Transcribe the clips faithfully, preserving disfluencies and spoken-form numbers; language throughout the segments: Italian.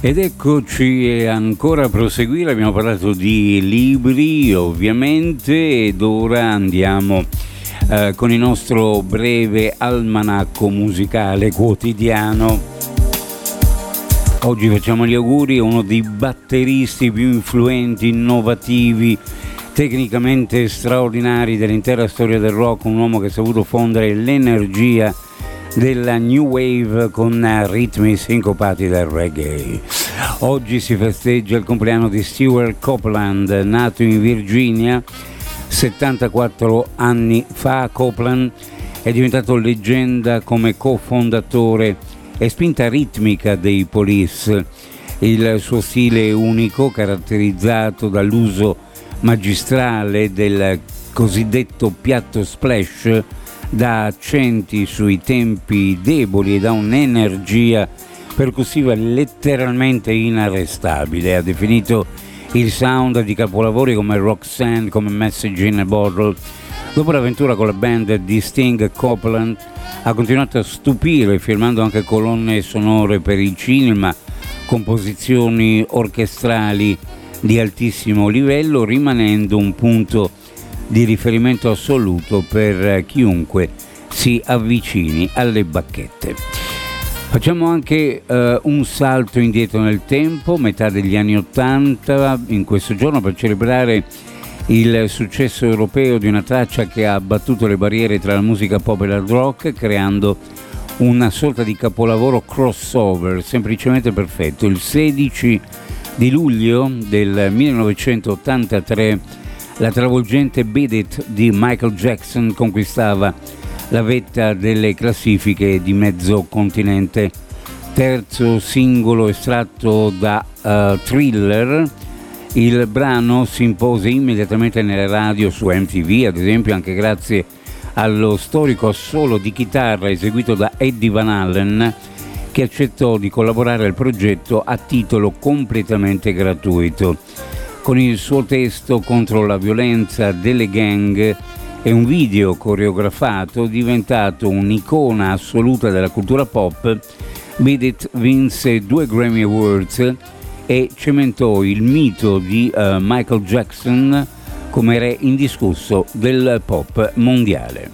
Ed eccoci ancora a proseguire, abbiamo parlato di libri ovviamente ed ora andiamo eh, con il nostro breve almanacco musicale quotidiano. Oggi facciamo gli auguri a uno dei batteristi più influenti, innovativi, tecnicamente straordinari dell'intera storia del rock, un uomo che ha saputo fondere l'energia della New Wave con ritmi sincopati del reggae. Oggi si festeggia il compleanno di Stewart Copeland, nato in Virginia settantaquattro anni fa. Copeland è diventato leggenda come cofondatore e spinta ritmica dei Police. Il suo stile unico, caratterizzato dall'uso magistrale del cosiddetto piatto splash, da accenti sui tempi deboli e da un'energia percussiva letteralmente inarrestabile. Ha definito il sound di capolavori come Roxanne, come Message in a Bottle. Dopo l'avventura con la band di Sting, Copeland ha continuato a stupire, firmando anche colonne sonore per il cinema, composizioni orchestrali di altissimo livello, rimanendo un punto di riferimento assoluto per chiunque si avvicini alle bacchette. Facciamo anche eh, un salto indietro nel tempo, metà degli anni Ottanta, in questo giorno, per celebrare il successo europeo di una traccia che ha abbattuto le barriere tra la musica pop e l'hard rock, creando una sorta di capolavoro crossover semplicemente perfetto. Il sedici di luglio del millenovecentottantatré la travolgente Beat It di Michael Jackson conquistava la vetta delle classifiche di mezzo continente. Terzo singolo estratto da uh, Thriller, il brano si impose immediatamente nelle radio, su M T V ad esempio, anche grazie allo storico assolo di chitarra eseguito da Eddie Van Halen, che accettò di collaborare al progetto a titolo completamente gratuito. Con il suo testo contro la violenza delle gang e un video coreografato, diventato un'icona assoluta della cultura pop, Beat It vinse due Grammy Awards e cementò il mito di uh, Michael Jackson come re indiscusso del pop mondiale.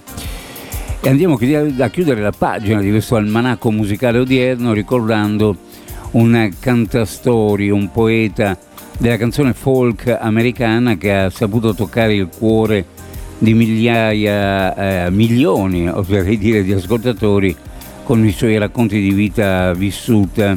E andiamo a chiudere la pagina di questo almanacco musicale odierno ricordando un cantastorie, un poeta della canzone folk americana che ha saputo toccare il cuore di migliaia, eh, milioni, oserei dire, di ascoltatori con i suoi racconti di vita vissuta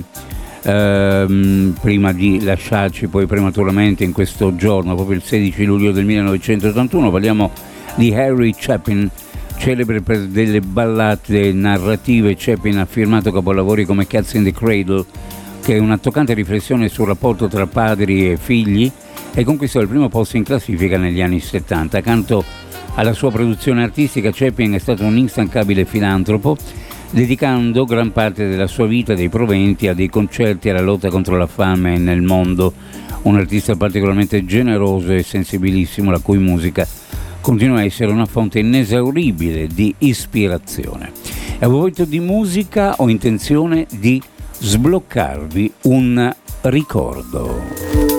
ehm, prima di lasciarci poi prematuramente in questo giorno, proprio il sedici luglio del millenovecentottantuno. Parliamo di Harry Chapin, celebre per delle ballate narrative. Chapin ha firmato capolavori come Cats in the Cradle, che è una toccante riflessione sul rapporto tra padri e figli, e conquistò il primo posto in classifica negli anni settanta. Accanto alla sua produzione artistica, Chapin è stato un instancabile filantropo, dedicando gran parte della sua vita e dei proventi a dei concerti e alla lotta contro la fame nel mondo. Un artista particolarmente generoso e sensibilissimo, la cui musica continua a essere una fonte inesauribile di ispirazione. E a proposito di musica, ho intenzione di sbloccarvi un ricordo.